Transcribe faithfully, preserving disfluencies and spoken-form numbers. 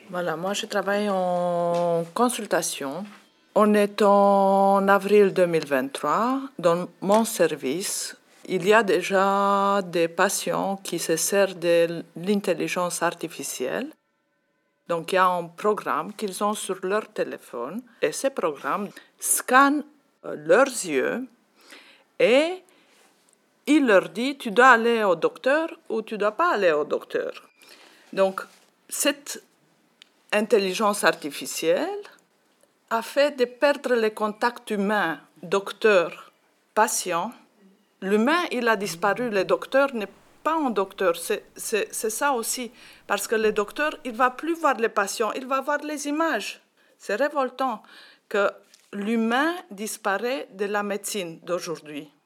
Voilà, moi je travaille en consultation. On est en avril deux mille vingt-trois. Dans mon service, il y a déjà des patients qui se servent de l'intelligence artificielle. Donc il y a un programme qu'ils ont sur leur téléphone et ce programme scanne leurs yeux et il leur dit tu dois aller au docteur ou tu ne dois pas aller au docteur. Donc cette intelligence artificielle a fait de perdre le contact humain docteur-patient. L'humain, il a disparu, le docteur n'est pas un docteur, c'est, c'est, c'est ça aussi. Parce que le docteur, il ne va plus voir les patients, il va voir les images. C'est révoltant que l'humain disparaît de la médecine d'aujourd'hui.